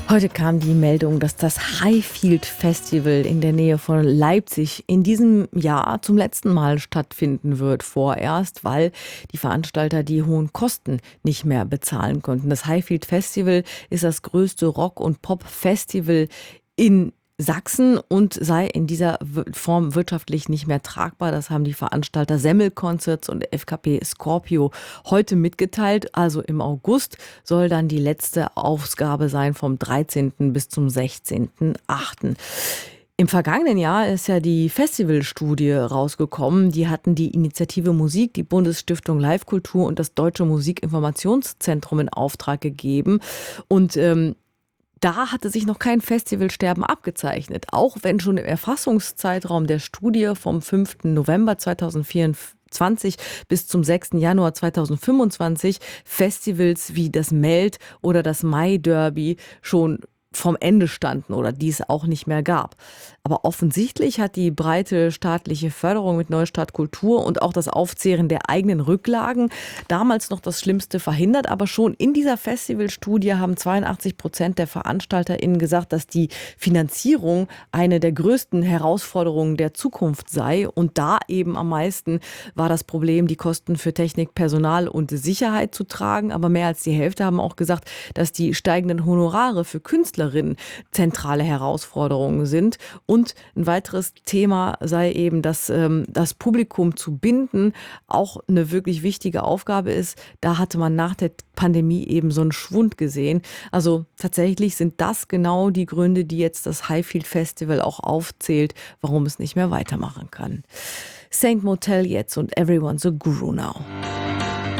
Heute kam die Meldung, dass das Highfield Festival in der Nähe von Leipzig in diesem Jahr zum letzten Mal stattfinden wird, vorerst, weil die Veranstalter die hohen Kosten nicht mehr bezahlen konnten. Das Highfield Festival ist das größte Rock- und Pop-Festival in Sachsen und sei in dieser Form wirtschaftlich nicht mehr tragbar. Das haben die Veranstalter Semmel Concerts und FKP Scorpio heute mitgeteilt. Also im August soll dann die letzte Ausgabe sein vom 13. bis zum 16.8. Im vergangenen Jahr ist ja die Festivalstudie rausgekommen. Die hatten die Initiative Musik, die Bundesstiftung Live-Kultur und das Deutsche Musikinformationszentrum in Auftrag gegeben. Und da hatte sich noch kein Festivalsterben abgezeichnet, auch wenn schon im Erfassungszeitraum der Studie vom 5. November 2024 bis zum 6. Januar 2025 Festivals wie das Melt oder das Mai Derby schon vom Ende standen oder die es auch nicht mehr gab. Aber offensichtlich hat die breite staatliche Förderung mit Neustart Kultur und auch das Aufzehren der eigenen Rücklagen damals noch das Schlimmste verhindert. Aber schon in dieser Festivalstudie haben 82% der VeranstalterInnen gesagt, dass die Finanzierung eine der größten Herausforderungen der Zukunft sei. Und da eben am meisten war das Problem, die Kosten für Technik, Personal und Sicherheit zu tragen. Aber mehr als die Hälfte haben auch gesagt, dass die steigenden Honorare für Künstlerinnen zentrale Herausforderungen sind. Und ein weiteres Thema sei eben, dass das Publikum zu binden auch eine wirklich wichtige Aufgabe ist. Da hatte man nach der Pandemie eben so einen Schwund gesehen. Also tatsächlich sind das genau die Gründe, die jetzt das Highfield Festival auch aufzählt, warum es nicht mehr weitermachen kann. Saint Motel jetzt und Everyone's a Guru Now.